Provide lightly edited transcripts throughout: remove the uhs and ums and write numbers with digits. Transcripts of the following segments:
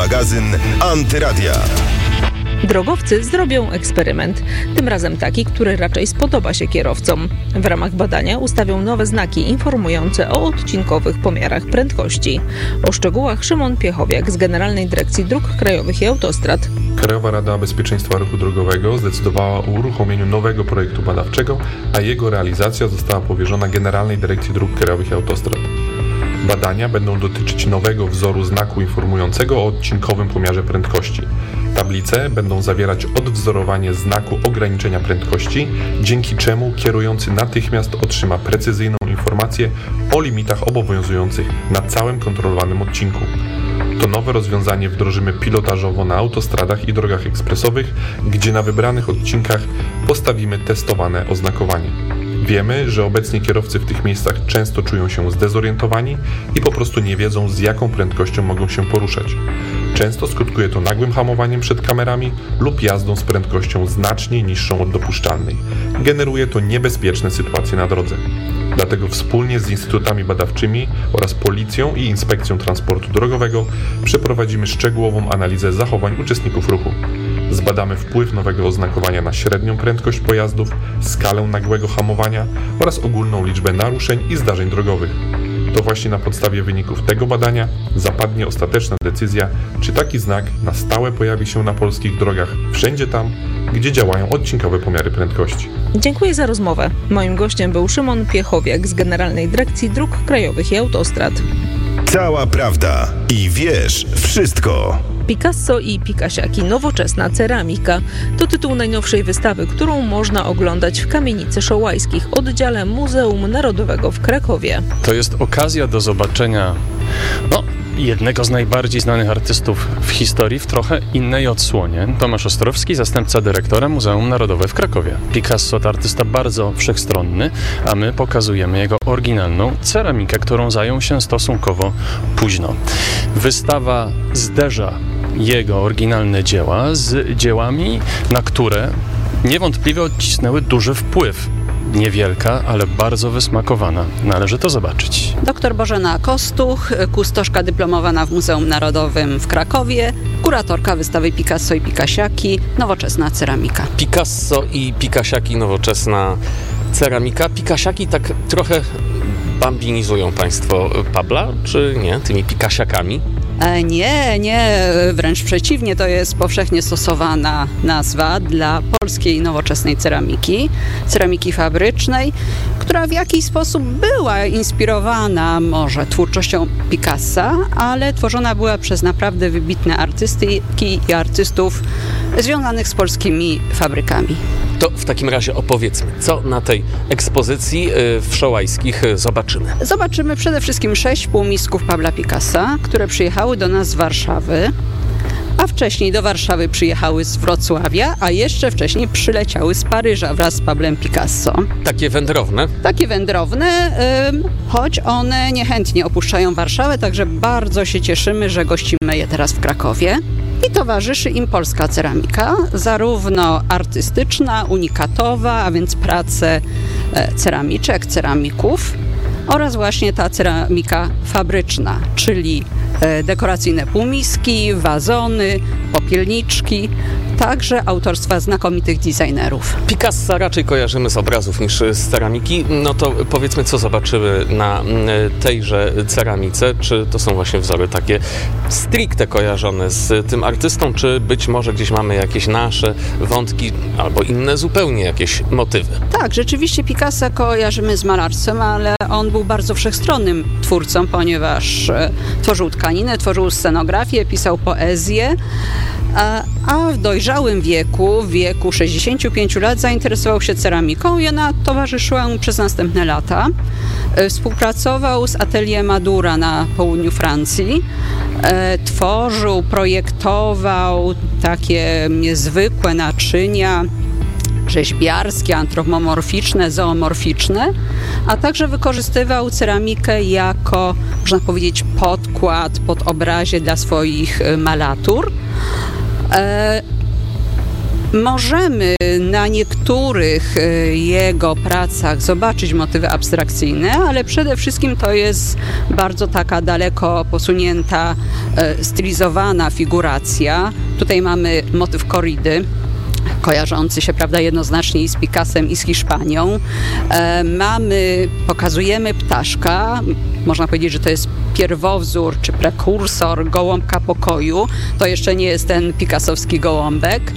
magazyn Antyradia. Drogowcy zrobią eksperyment, tym razem taki, który raczej spodoba się kierowcom. W ramach badania ustawią nowe znaki informujące o odcinkowych pomiarach prędkości. O szczegółach Szymon Piechowiak z Generalnej Dyrekcji Dróg Krajowych i Autostrad. Krajowa Rada Bezpieczeństwa Ruchu Drogowego zdecydowała o uruchomieniu nowego projektu badawczego, a jego realizacja została powierzona Generalnej Dyrekcji Dróg Krajowych i Autostrad. Badania będą dotyczyć nowego wzoru znaku informującego o odcinkowym pomiarze prędkości. Tablice będą zawierać odwzorowanie znaku ograniczenia prędkości, dzięki czemu kierujący natychmiast otrzyma precyzyjną informację o limitach obowiązujących na całym kontrolowanym odcinku. To nowe rozwiązanie wdrożymy pilotażowo na autostradach i drogach ekspresowych, gdzie na wybranych odcinkach postawimy testowane oznakowanie. Wiemy, że obecnie kierowcy w tych miejscach często czują się zdezorientowani i po prostu nie wiedzą, z jaką prędkością mogą się poruszać. Często skutkuje to nagłym hamowaniem przed kamerami lub jazdą z prędkością znacznie niższą od dopuszczalnej. Generuje to niebezpieczne sytuacje na drodze. Dlatego wspólnie z instytutami badawczymi oraz Policją i Inspekcją Transportu Drogowego przeprowadzimy szczegółową analizę zachowań uczestników ruchu. Zbadamy wpływ nowego oznakowania na średnią prędkość pojazdów, skalę nagłego hamowania oraz ogólną liczbę naruszeń i zdarzeń drogowych. To właśnie na podstawie wyników tego badania zapadnie ostateczna decyzja, czy taki znak na stałe pojawi się na polskich drogach wszędzie tam, gdzie działają odcinkowe pomiary prędkości. Dziękuję za rozmowę. Moim gościem był Szymon Piechowiak z Generalnej Dyrekcji Dróg Krajowych i Autostrad. Cała prawda i wiesz wszystko. Picasso i Pikasiaki – nowoczesna ceramika. To tytuł najnowszej wystawy, którą można oglądać w Kamienicy Szołajskich, oddziale Muzeum Narodowego w Krakowie. To jest okazja do zobaczenia jednego z najbardziej znanych artystów w historii w trochę innej odsłonie. Tomasz Ostrowski, zastępca dyrektora Muzeum Narodowe w Krakowie. Picasso to artysta bardzo wszechstronny, a my pokazujemy jego oryginalną ceramikę, którą zajął się stosunkowo późno. Wystawa zderza jego oryginalne dzieła z dziełami, na które niewątpliwie odcisnęły duży wpływ. Niewielka, ale bardzo wysmakowana. Należy to zobaczyć. Dr Bożena Kostuch, kustoszka dyplomowana w Muzeum Narodowym w Krakowie, kuratorka wystawy Picasso i Pikasiaki, nowoczesna ceramika. Picasso i Pikasiaki, nowoczesna ceramika. Pikasiaki tak trochę bambinizują Państwo Pabla, czy nie, tymi Pikasiakami? Nie, wręcz przeciwnie, to jest powszechnie stosowana nazwa dla polskiej nowoczesnej ceramiki fabrycznej, która w jakiś sposób była inspirowana może twórczością Picassa, ale tworzona była przez naprawdę wybitne artystyki i artystów związanych z polskimi fabrykami. To w takim razie opowiedzmy, co na tej ekspozycji w Szołajskich zobaczymy. Zobaczymy przede wszystkim 6 półmisków Pabla Picassa, które przyjechały do nas z Warszawy, a wcześniej do Warszawy przyjechały z Wrocławia, a jeszcze wcześniej przyleciały z Paryża wraz z Pablem Picasso. Takie wędrowne? Takie wędrowne, choć one niechętnie opuszczają Warszawę, także bardzo się cieszymy, że gościmy je teraz w Krakowie. I towarzyszy im polska ceramika, zarówno artystyczna, unikatowa, a więc prace ceramiczek, ceramików, oraz właśnie ta ceramika fabryczna, czyli dekoracyjne półmiski, wazony, popielniczki, także autorstwa znakomitych designerów. Picassa raczej kojarzymy z obrazów niż z ceramiki. No to powiedzmy, co zobaczymy na tejże ceramice. Czy to są właśnie wzory takie stricte kojarzone z tym artystą, czy być może gdzieś mamy jakieś nasze wątki albo inne zupełnie jakieś motywy? Tak, rzeczywiście Picassa kojarzymy z malarstwem, ale on był bardzo wszechstronnym twórcą, ponieważ tworzył tkaninę, tworzył scenografię, pisał poezję, a w dojrzałym wieku, w wieku 65 lat zainteresował się ceramiką i ona towarzyszyła mu przez następne lata. Współpracował z Atelier Madura na południu Francji, tworzył, projektował takie niezwykłe naczynia rzeźbiarskie, antropomorficzne, zoomorficzne, a także wykorzystywał ceramikę jako, można powiedzieć, podkład pod obrazie dla swoich malatur. Możemy na niektórych jego pracach zobaczyć motywy abstrakcyjne, ale przede wszystkim to jest bardzo taka daleko posunięta, stylizowana figuracja. Tutaj mamy motyw korridy, kojarzący się, prawda, jednoznacznie i z Picassem, i z Hiszpanią. Pokazujemy ptaszka, można powiedzieć, że to jest pierwowzór czy prekursor gołąbka pokoju. To jeszcze nie jest ten picassowski gołąbek.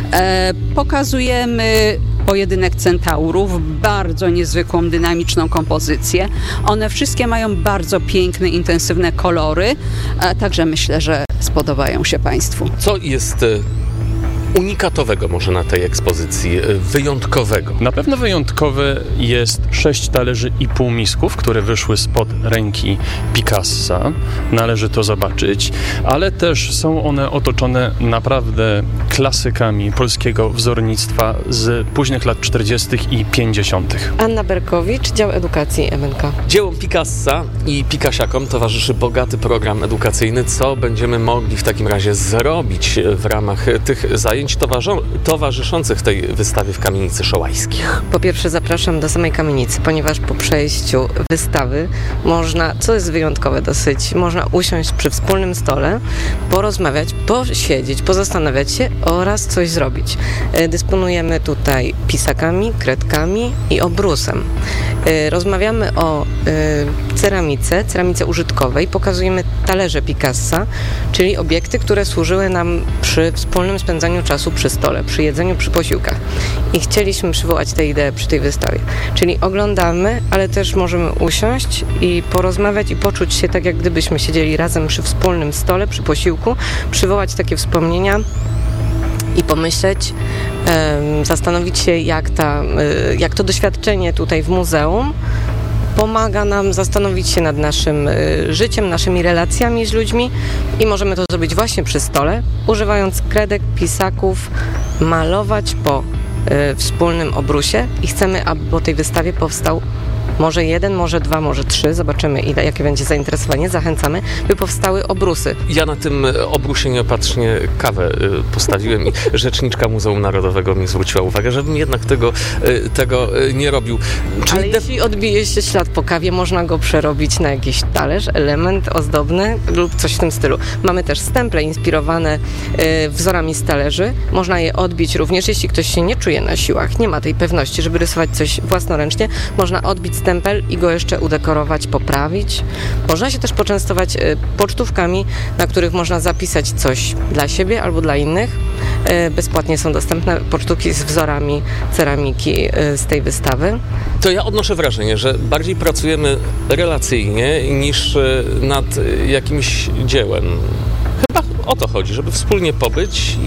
Pokazujemy pojedynek centaurów, bardzo niezwykłą, dynamiczną kompozycję. One wszystkie mają bardzo piękne, intensywne kolory, także myślę, że spodobają się Państwu. Co jest unikatowego może na tej ekspozycji, wyjątkowego? Na pewno wyjątkowe jest 6 talerzy i półmisków, które wyszły spod ręki Picassa. Należy to zobaczyć, ale też są one otoczone naprawdę klasykami polskiego wzornictwa z późnych lat 40. i 50. Anna Berkowicz, dział edukacji MNK. Dziełom Picassa i Picassiakom towarzyszy bogaty program edukacyjny. Co będziemy mogli w takim razie zrobić w ramach tych zajęć towarzyszących tej wystawie w Kamienicy Szołajskich? Po pierwsze zapraszam do samej kamienicy, ponieważ po przejściu wystawy można, co jest wyjątkowe dosyć, można usiąść przy wspólnym stole, porozmawiać, posiedzieć, pozastanawiać się oraz coś zrobić. Dysponujemy tutaj pisakami, kredkami i obrusem. Rozmawiamy o ceramice użytkowej, pokazujemy talerze Picassa, czyli obiekty, które służyły nam przy wspólnym spędzaniu czasu przy stole, przy jedzeniu, przy posiłkach. I chcieliśmy przywołać tę ideę przy tej wystawie. Czyli oglądamy, ale też możemy usiąść i porozmawiać i poczuć się tak, jak gdybyśmy siedzieli razem przy wspólnym stole, przy posiłku, przywołać takie wspomnienia i pomyśleć, zastanowić się, jak to doświadczenie tutaj w muzeum pomaga nam zastanowić się nad naszym życiem, naszymi relacjami z ludźmi i możemy to zrobić właśnie przy stole, używając kredek, pisaków, malować po wspólnym obrusie i chcemy, aby po tej wystawie powstał może 1, może 2, może 3, zobaczymy jakie będzie zainteresowanie, zachęcamy, by powstały obrusy. Ja na tym obrusie nieopatrznie kawę postawiłem i rzeczniczka Muzeum Narodowego mi zwróciła uwagę, żebym jednak tego nie robił. Ale jeśli odbije się ślad po kawie, można go przerobić na jakiś talerz, element ozdobny lub coś w tym stylu. Mamy też stemple inspirowane wzorami z talerzy. Można je odbić również, jeśli ktoś się nie czuje na siłach, nie ma tej pewności, żeby rysować coś własnoręcznie, można odbić stempel i go jeszcze udekorować, poprawić. Można się też poczęstować pocztówkami, na których można zapisać coś dla siebie albo dla innych. Bezpłatnie są dostępne pocztówki z wzorami ceramiki z tej wystawy. To ja odnoszę wrażenie, że bardziej pracujemy relacyjnie niż nad jakimś dziełem. Chyba o to chodzi, żeby wspólnie pobyć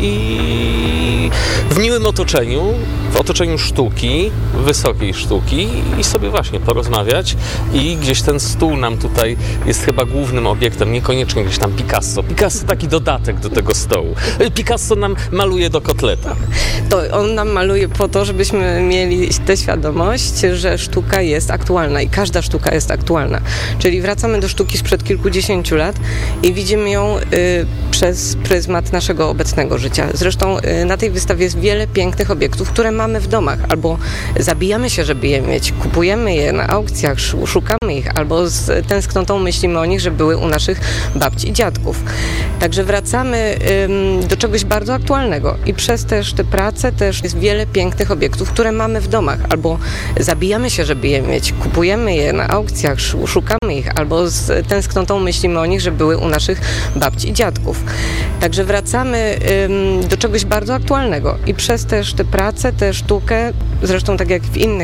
i w miłym otoczeniu, w otoczeniu sztuki, wysokiej sztuki i sobie właśnie porozmawiać i gdzieś ten stół nam tutaj jest chyba głównym obiektem, niekoniecznie gdzieś tam Picasso. Picasso taki dodatek do tego stołu. Picasso nam maluje do kotleta. To on nam maluje po to, żebyśmy mieli tę świadomość, że sztuka jest aktualna i każda sztuka jest aktualna. Czyli wracamy do sztuki sprzed kilkudziesięciu lat i widzimy ją przez pryzmat naszego obecnego życia. Zresztą na tej wystawie jest wiele pięknych obiektów, które mamy w domach, albo zabijamy się, żeby je mieć, kupujemy je na aukcjach, szukamy ich, albo z tęsknotą myślimy o nich, że były u naszych babci i dziadków. Także wracamy do czegoś bardzo aktualnego i przez też te prace też jest wiele pięknych obiektów, które mamy w domach, albo zabijamy się, żeby je mieć, kupujemy je na aukcjach, szukamy ich, albo z tęsknotą myślimy o nich, że były u naszych babci i dziadków. Także wracamy do czegoś bardzo aktualnego i przez też te prace, tę sztukę, zresztą tak jak w innych